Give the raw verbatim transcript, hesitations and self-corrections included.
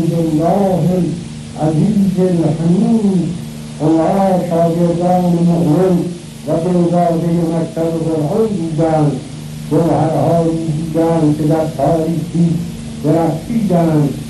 الله العزیز الحمید. اونها شاگردان مؤمن و دلداده مکتب قرآن بودند. جوهرهایی دیدند که در تاریکی درخشیدند